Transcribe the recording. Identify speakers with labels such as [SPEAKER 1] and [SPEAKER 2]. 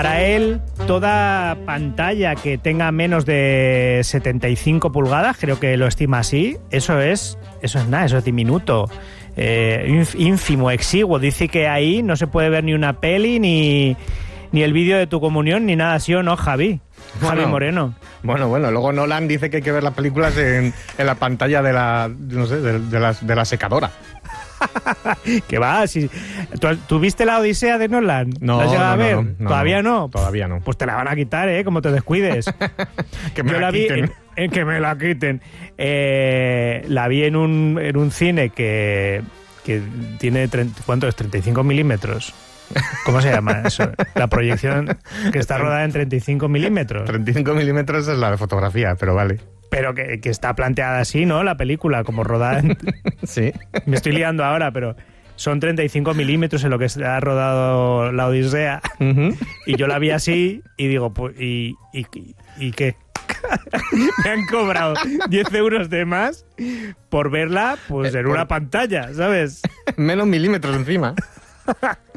[SPEAKER 1] Para él, toda pantalla que tenga menos de 75 pulgadas, creo que lo estima así, eso es nada, eso es diminuto, ínfimo, exiguo. Dice que ahí no se puede ver ni una peli, ni el vídeo de tu comunión, ni nada así, ¿o no, Javi? Javi Moreno.
[SPEAKER 2] Bueno, luego Nolan dice que hay que ver las películas en la pantalla de la secadora.
[SPEAKER 1] ¿Qué va? Si, ¿Tú viste la Odisea de Nolan?
[SPEAKER 2] No,
[SPEAKER 1] ¿La has llegado a ver?
[SPEAKER 2] no,
[SPEAKER 1] ¿Todavía no?
[SPEAKER 2] Todavía no.
[SPEAKER 1] Pues te la van a quitar, como te descuides.
[SPEAKER 2] Que me
[SPEAKER 1] Yo
[SPEAKER 2] la quiten.
[SPEAKER 1] vi en que me la quiten. La vi en un cine que tiene, ¿cuánto es? 35 milímetros. ¿Cómo se llama eso? La proyección que está rodada en 35 milímetros.
[SPEAKER 2] 35 milímetros es la de fotografía, pero vale.
[SPEAKER 1] Pero que está planteada así, ¿no? La película, como rodada en...
[SPEAKER 2] Sí.
[SPEAKER 1] Me estoy liando ahora, pero son 35 milímetros en lo que se ha rodado la Odisea.
[SPEAKER 2] Uh-huh.
[SPEAKER 1] Y yo la vi así y digo, pues, ¿y qué? Me han cobrado 10 euros de más por verla pues en una pantalla, ¿sabes?
[SPEAKER 2] Menos milímetros encima.